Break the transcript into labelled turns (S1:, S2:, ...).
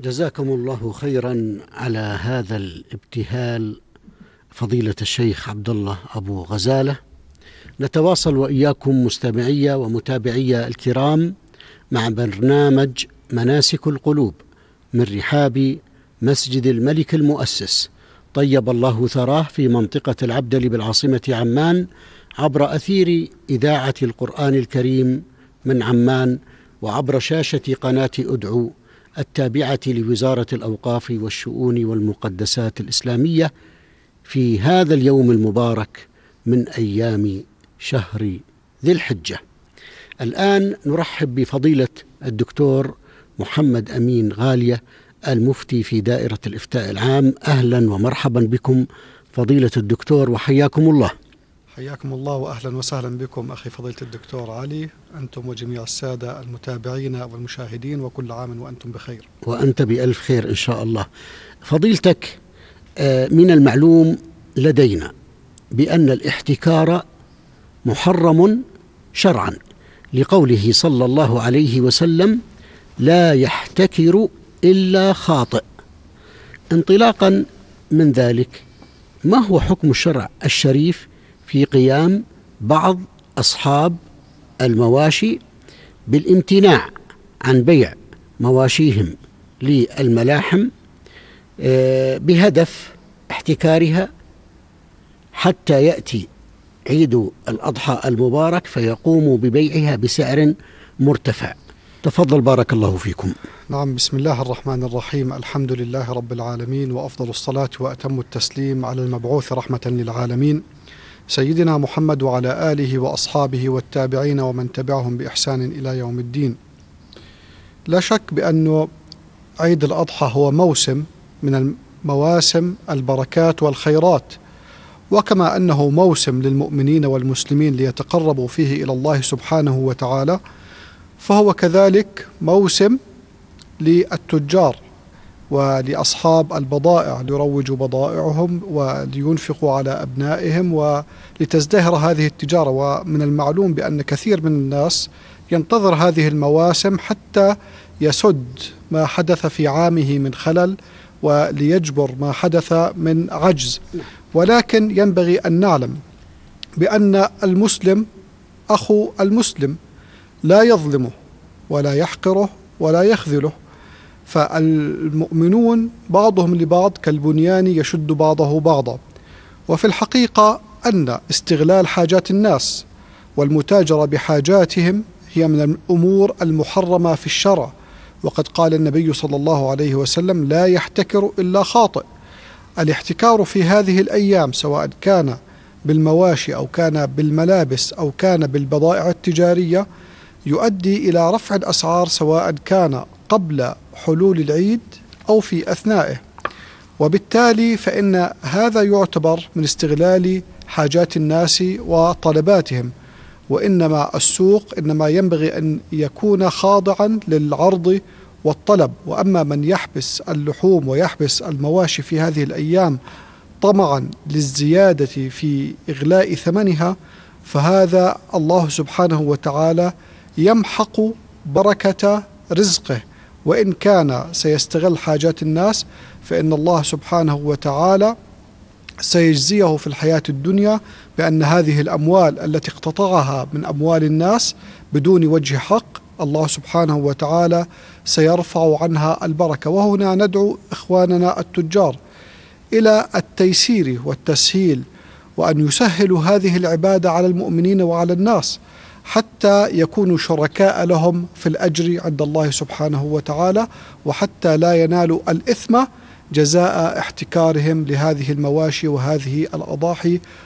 S1: جزاكم الله خيرا على هذا الابتهال فضيلة الشيخ عبد الله أبو غزالة. نتواصل وإياكم مستمعي ومتابعي الكرام مع برنامج مناسك القلوب من رحاب مسجد الملك المؤسس طيب الله ثراه في منطقة العبدلي بالعاصمة عمان، عبر أثير إذاعة القرآن الكريم من عمان، وعبر شاشة قناة أدعو التابعة لوزارة الأوقاف والشؤون والمقدسات الإسلامية في هذا اليوم المبارك من أيام شهر ذي الحجة. الآن نرحب بفضيلة الدكتور محمد أمين غالية المفتي في دائرة الإفتاء العام. أهلا ومرحبا بكم فضيلة الدكتور وحياكم الله.
S2: حياكم الله وأهلا وسهلا بكم أخي فضيلة الدكتور علي، أنتم وجميع السادة المتابعين والمشاهدين، وكل عام وأنتم بخير.
S1: وأنت بألف خير إن شاء الله. فضيلتك، من المعلوم لدينا بأن الاحتكار محرم شرعا لقوله صلى الله عليه وسلم: لا يحتكر إلا خاطئ. انطلاقا من ذلك، ما هو حكم الشرع الشريف في قيام بعض أصحاب المواشي بالامتناع عن بيع مواشيهم للملاحم بهدف احتكارها حتى يأتي عيد الأضحى المبارك فيقوموا ببيعها بسعر مرتفع؟ تفضل بارك الله فيكم.
S2: نعم، بسم الله الرحمن الرحيم، الحمد لله رب العالمين، وأفضل الصلاة وأتم التسليم على المبعوث رحمة للعالمين سيدنا محمد وعلى آله وأصحابه والتابعين ومن تبعهم بإحسان إلى يوم الدين. لا شك بأنه عيد الأضحى هو موسم من مواسم البركات والخيرات، وكما أنه موسم للمؤمنين والمسلمين ليتقربوا فيه إلى الله سبحانه وتعالى، فهو كذلك موسم للتجار ولأصحاب البضائع ليروجوا بضائعهم ولينفقوا على أبنائهم ولتزدهر هذه التجارة. ومن المعلوم بأن كثير من الناس ينتظر هذه المواسم حتى يسد ما حدث في عامه من خلل وليجبر ما حدث من عجز. ولكن ينبغي أن نعلم بأن المسلم أخو المسلم، لا يظلمه ولا يحقره ولا يخذله، فالمؤمنون بعضهم لبعض كالبنيان يشد بعضه بعضا. وفي الحقيقة أن استغلال حاجات الناس والمتاجرة بحاجاتهم هي من الأمور المحرمة في الشرع، وقد قال النبي صلى الله عليه وسلم: لا يحتكر إلا خاطئ. الاحتكار في هذه الأيام سواء كان بالمواشي أو كان بالملابس أو كان بالبضائع التجارية يؤدي إلى رفع الأسعار، سواء كان قبل حلول العيد أو في أثنائه، وبالتالي فإن هذا يعتبر من استغلال حاجات الناس وطلباتهم. وإنما السوق إنما ينبغي أن يكون خاضعا للعرض والطلب. وأما من يحبس اللحوم ويحبس المواشي في هذه الأيام طمعا للزيادة في إغلاء ثمنها، فهذا الله سبحانه وتعالى يمحق بركة رزقه. وإن كان سيستغل حاجات الناس فإن الله سبحانه وتعالى سيجزيه في الحياة الدنيا بأن هذه الأموال التي اقتطعها من أموال الناس بدون وجه حق الله سبحانه وتعالى سيرفع عنها البركة. وهنا ندعو إخواننا التجار إلى التيسير والتسهيل، وأن يسهلوا هذه العبادة على المؤمنين وعلى الناس حتى يكونوا شركاء لهم في الأجر عند الله سبحانه وتعالى، وحتى لا ينالوا الإثم جزاء احتكارهم لهذه المواشي وهذه الأضاحي.